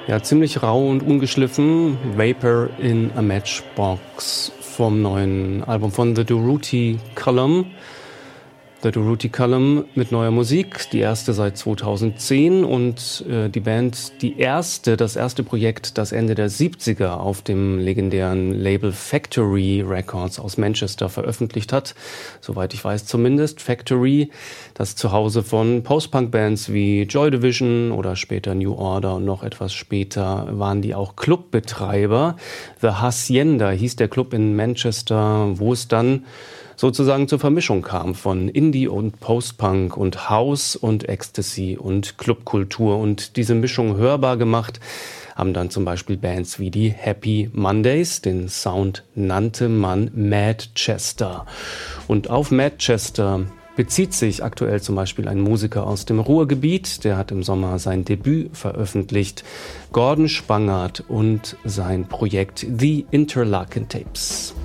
Ja, ziemlich rau und ungeschliffen. Vapor in a Matchbox vom neuen Album von The Durutti Column. The Durutti Column mit neuer Musik, die erste seit 2010 und die Band, das erste Projekt, das Ende der 70er auf dem legendären Label Factory Records aus Manchester veröffentlicht hat. Soweit ich weiß zumindest. Factory, das Zuhause von Post-Punk-Bands wie Joy Division oder später New Order und noch etwas später waren die auch Clubbetreiber. The Hacienda hieß der Club in Manchester, wo es dann sozusagen zur Vermischung kam von Indie und Post-Punk und House und Ecstasy und Clubkultur. Und diese Mischung hörbar gemacht haben dann zum Beispiel Bands wie die Happy Mondays. Den Sound nannte man Madchester. Und auf Madchester bezieht sich aktuell zum Beispiel ein Musiker aus dem Ruhrgebiet. Der hat im Sommer sein Debüt veröffentlicht. Gordon Spangard und sein Projekt The Interlaken Tapes.